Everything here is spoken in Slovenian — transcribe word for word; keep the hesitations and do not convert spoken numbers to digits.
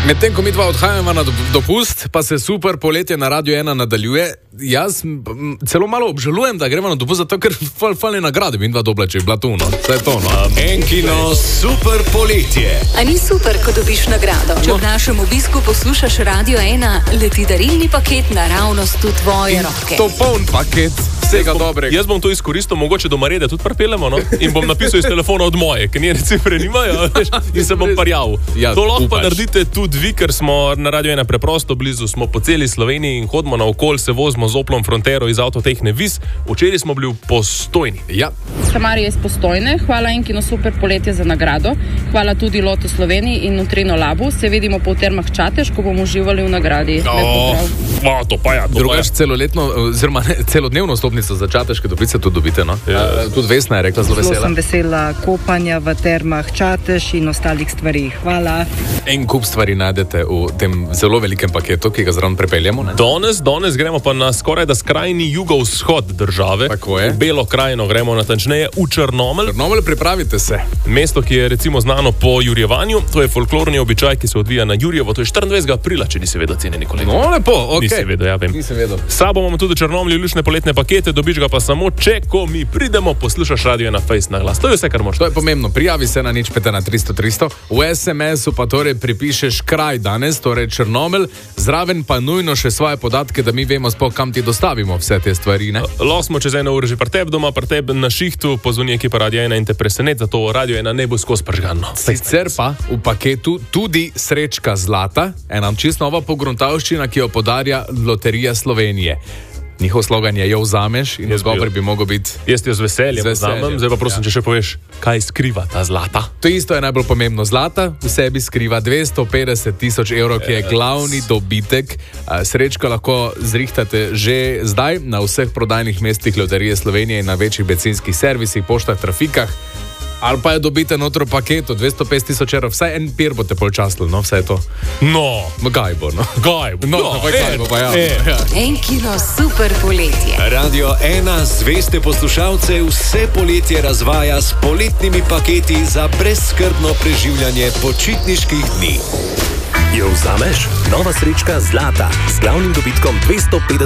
Medtem ko mi dva odhajamo na dopust, pa se super poletje na Radio ena nadaljuje, jaz celo malo obžalujem, da gremo na dopust, zato ker fal, fali nagrade, mi dva dobleče, blatuno, vse je to, no. Enkino super poletje. A ni super, ko dobiš nagrado? Če v našem obisku poslušaš Radio ena, leti darilni paket naravnost v tvoje roke. To poln paket vsega dobrega. Jaz bom to izkoristil, mogoče do Marede tudi pripeljemo, no? In bom napisal iz telefona od moje, ker njene cifre nimajo, in se bom parjal. Ja, to lahko pa upaš. naredite tudi vi, ker smo na Radio ena preprosto blizu, smo po celi Sloveniji in hodimo naokol, se vozimo z Oplom Frontero iz Avtotehne Vis. Včeraj smo bili v Postojni. Ja. Marija iz Postojne, hvala Enkino super poletje za nagrado, hvala tudi Loto Sloveniji in Nutrino Labu, se vidimo po Termah Čatež, ko bomo uživali v nagradi. Oh, oh, to pa ja, to Drugač pa ja. celoletno, oziroma ne, celodnevno stopnico za Čateške Toplice tudi dobite, no? Ja. Uh, tudi Vesna je rekla zelo vesela. Zelo sem vesela kopanja v Termah Čatež in ostalih stvari. Hvala. En kup stvari najdete v tem zelo velikem paketu, ki ga zraven prepeljamo, ne? Danes, danes gremo pa na skoraj da skrajni jugovzhod države. Tako je. V Belo krajino gremo natančneje v Črnomelj. Črnomelj, pripravite se. Mesto, ki je recimo znano po jurjevanju, to je folklorni običaj, ki se odvija na Jurjevo, to je štiriindvajsetega aprila, če nisi vedel, cenjeni kolega. No, lepo, okej. Nisi vedel, ja vem. Nisem vedel. S sabo imamo tudi Črnomlju lušne poletne pakete, dobiš ga pa samo, če ko mi pridemo, poslušaš Radio ena Face na glas. To je vse, kar moraš. To je pomembno. Prijavi se na nič pet na tristo tristo. V es em esu pa torej pripišeš kraj danes, torej Črnomelj, zraven pa nujno še svoje podatke, da mi vemo sploh, kam ti dostavimo vse te stvari, ne? Lahko smo čez eno uro že pri tebi doma, pri tebi na šihtu, pozvoni ekipa Radio ena in te presenet, zato Radio ena ne bo skozi pržgano. Sicer pa v paketu tudi srečka zlata, ena čisto nova pogruntavščina, ki jo podarja Loterija Slovenije. Njihov slogan je jo vzameš in izgovor bi mogel biti. Jaz ti jo z veseljem, z veseljem vzamem, zdaj pa prosim, ja. Če še poveš, kaj skriva ta zlata. To isto je najbolj pomembno. Zlata v sebi skriva dvesto petdeset tisoč evrov, ki je glavni dobitek. Srečko lahko zrihtate že zdaj na vseh prodajnih mestih Loterije Slovenije in na večjih bencinskih servisih, poštah, trafikah. Ali pa je dobite notro paketu, dvesto petdeset tisoč evrov, vsaj en pir bote polčasli, no, vse to. No, gaj bo, no. Gaj bo, no, no, gaj bo, pa ja. ja. Enkino super poletje. Radio ena zveste poslušalce vse poletje razvaja s poletnimi paketi za brezskrbno preživljanje počitniških dni. Jo vzameš? Nova srečka zlata z glavnim dobitkom dvesto petdeset